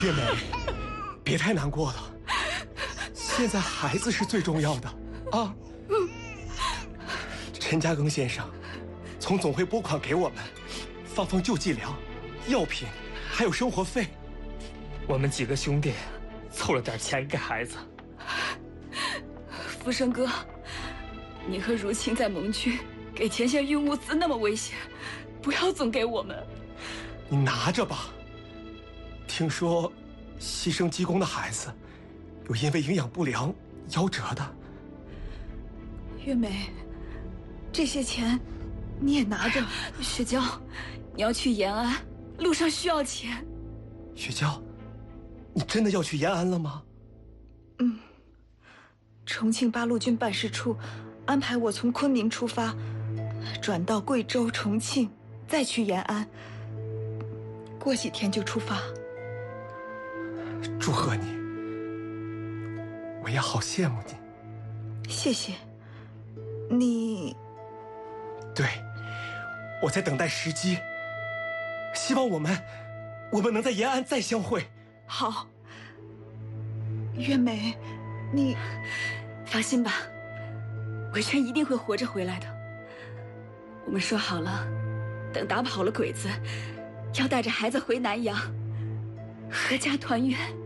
月梅，别太难过了，现在孩子是最重要的啊。陈家庚先生从总会拨款给我们，放救济粮、药品，还有生活费。 我们几个兄弟凑了点钱给孩子。 福生哥，你和如清在盟军给前线运物资那么危险，不要总给我们。 你拿着吧。听说牺牲鸡公的孩子有因为营养不良夭折的。 月梅，这些钱你也拿着。雪娇，你要去延安，路上需要钱。 雪娇，你真的要去延安了吗？ 嗯，重庆八路军办事处安排我从昆明出发，转到贵州、重庆，再去延安，过几天就出发。 祝贺你，我也好羡慕你。 谢谢。你…… 对，我在等待时机，希望我们能在延安再相会。 好，月梅，你放心吧，伟全一定会活着回来的。我们说好了，等打跑了鬼子，要带着孩子回南阳，阖家团圆。